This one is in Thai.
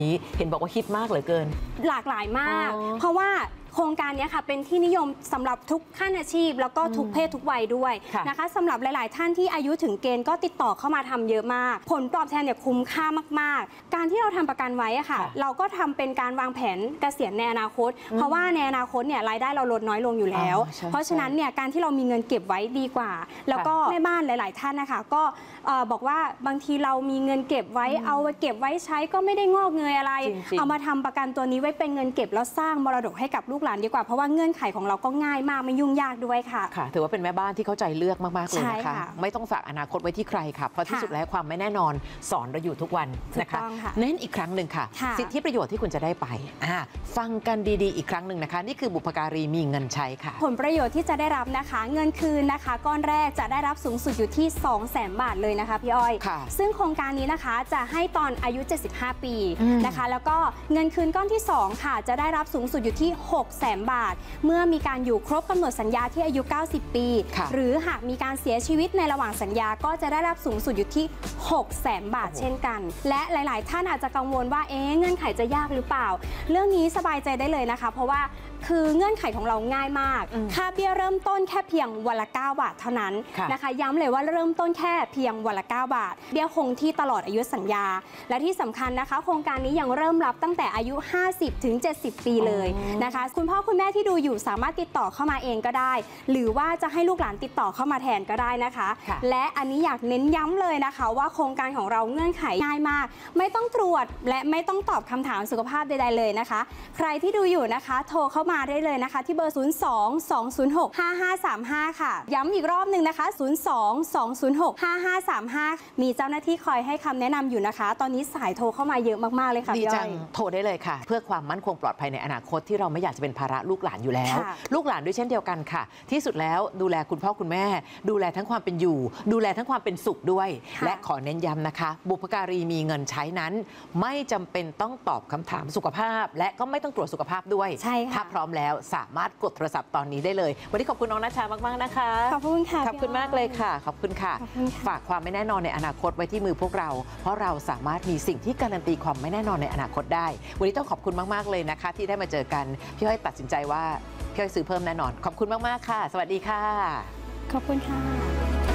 นี้เห็นบอกว่าฮิตมากเหลือเกินหลากหลายมากเพราะว่าโครงการนี้ค่ะเป็นที่นิยมสำหรับทุกขั้นอาชีพแล้วก็ทุกเพศทุกวัยด้วยนะคะสำหรับหลายๆท่านที่อายุถึงเกณฑ์ก็ติดต่อเข้ามาทำเยอะมากผลตอบแทนเนี่ยคุ้มค่ามากๆการที่เราทำประกันไว้ค่ะเราก็ทำเป็นการวางแผนเกษียณในอนาคตเพราะว่าในอนาคตเนี่ยรายได้เราลดน้อยลงอยู่แล้วเพราะฉะนั้นเนี่ยการที่เรามีเงินเก็บไว้ดีกว่าแล้วก็แม่บ้านหลายๆท่านนะคะก็บอกว่าบางทีเรามีเงินเก็บไว้เอาไว้เก็บไว้ใช้ก็ไม่ได้งอกเงยอะไรเอามาทำประกันตัวนี้ไว้เป็นเงินเก็บแล้วสร้างมรดกให้กับลูกหลานดีกว่าเพราะว่าเงื่อนไขของเราก็ง่ายมากไม่ยุ่งยากด้วยค่ะค่ะถือว่าเป็นแม่บ้านที่เข้าใจเลือกมากๆเลยนะคะไม่ต้องฝากอนาคตไว้ที่ใครค่ะเพราะที่สุดแล้วความไม่แน่นอนสอนเราอยู่ทุกวันนะคะเน้นอีกครั้งหนึ่งค่ะสิทธิประโยชน์ที่คุณจะได้ไปฟังกันดีๆอีกครั้งหนึ่งนะคะนี่คือบุพการีมีเงินใช้ค่ะผลประโยชน์ที่จะได้รับนะคะเงินคืนนะคะก้อนแรกจะได้รับสูงสุดอยู่ที่ 200,000 บาทเลยนะคะพี่อ้อยซึ่งโครงการนี้นะคะจะให้ตอนอายุ75 ปีนะคะแล้วก็เงินคืนก้อนที่2ค่ะจะได้รับสูงสุดอยู่ที่ 600,000 บาทเมื่อมีการอยู่ครบกำหนดสัญญาที่อายุ90 ปีหรือหากมีการเสียชีวิตในระหว่างสัญญาก็จะได้รับสูงสุดอยู่ที่ 600,000 บาทเช่นกันและหลายๆท่านอาจจะกังวลว่าเงื่อนไขจะยากหรือเปล่าเรื่องนี้สบายใจได้เลยนะคะเพราะว่าคือเงื่อนไขของเราง่ายมากค่าเบี้ยเริ่มต้นแค่เพียงวันละ9 บาทเท่านั้นนะคะย้ำเลยว่าเริ่มต้นแค่เพียงวันละ9 บาทเบี้ยคงที่ตลอดอายุสัญญาและที่สำคัญนะคะโครงการนี้ยังเริ่มรับตั้งแต่อายุ50 ถึง 70 ปีเลยนะคะคุณพ่อคุณแม่ที่ดูอยู่สามารถติดต่อเข้ามาเองก็ได้หรือว่าจะให้ลูกหลานติดต่อเข้ามาแทนก็ได้นะคะและอันนี้อยากเน้นย้ำเลยนะคะว่าโครงการของเราเงื่อนไขง่ายมากไม่ต้องตรวจและไม่ต้องตอบคำถามสุขภาพใดๆเลยนะคะใครที่ดูอยู่นะคะโทรเข้ามาได้เลยนะคะที่เบอร์ 02-206-5535 ค่ะย้ำอีกรอบหนึ่งนะคะ 02-206-5535 มีเจ้าหน้าที่คอยให้คำแนะนำอยู่นะคะตอนนี้สายโทรเข้ามาเยอะมากๆเลยค่ะดีจังโทรได้เลยค่ะเพื่อความมั่นคงปลอดภัยในอนาคตที่เราไม่อยากจะเป็นภาระลูกหลานอยู่แล้วลูกหลานด้วยเช่นเดียวกันค่ะที่สุดแล้วดูแลคุณพ่อคุณแม่ดูแลทั้งความเป็นอยู่ดูแลทั้งความเป็นสุขด้วยและขอเน้นย้ำนะคะบุพการีมีเงินใช้นั้นไม่จำเป็นต้องตอบคำถามสุขภาพและก็ไม่ต้องตรวจสุขภาพด้วยถ้าพร้อมแล้วสามารถกดโทรศัพท์ตอนนี้ได้เลยวันนี้ขอบคุณน้องณชามากๆนะคะขอบคุณค่ะขอบคุณมากเลยค่ะขอบคุณค่ะฝากความไม่แน่นอนในอนาคตไว้ที่มือพวกเราเพราะเราสามารถมีสิ่งที่การันตีความไม่แน่นอนในอนาคตได้วันนี้ต้องขอบคุณมากๆเลยนะคะที่ได้มาเจอกันพี่อ้อยตัดสินใจว่าพี่อ้อยซื้อเพิ่มแน่นอนขอบคุณมากๆค่ะสวัสดีค่ะขอบคุณค่ะ